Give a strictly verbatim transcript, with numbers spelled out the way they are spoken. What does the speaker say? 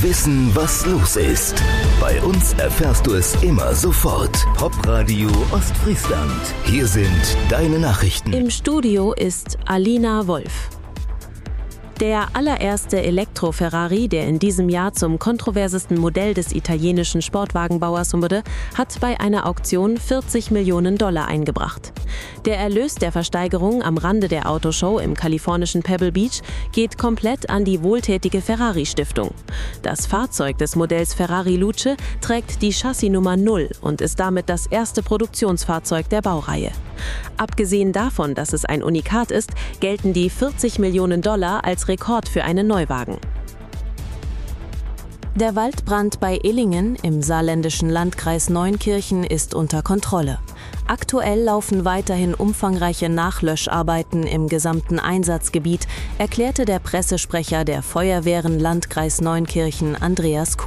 Wissen, was los ist. Bei uns erfährst du es immer sofort. Popradio Ostfriesland. Hier sind deine Nachrichten. Im Studio ist Alina Wolf. Der allererste Elektro-Ferrari, der in diesem Jahr zum kontroversesten Modell des italienischen Sportwagenbauers wurde, hat bei einer Auktion vierzig Millionen Dollar eingebracht. Der Erlös der Versteigerung am Rande der Autoshow im kalifornischen Pebble Beach geht komplett an die wohltätige Ferrari-Stiftung. Das Fahrzeug des Modells Ferrari Luce trägt die Chassisnummer null und ist damit das erste Produktionsfahrzeug der Baureihe. Abgesehen davon, dass es ein Unikat ist, gelten die vierzig Millionen Dollar als Rekord für einen Neuwagen. Der Waldbrand bei Illingen im saarländischen Landkreis Neunkirchen ist unter Kontrolle. Aktuell laufen weiterhin umfangreiche Nachlöscharbeiten im gesamten Einsatzgebiet, erklärte der Pressesprecher der Feuerwehren Landkreis Neunkirchen Andreas Kuhn.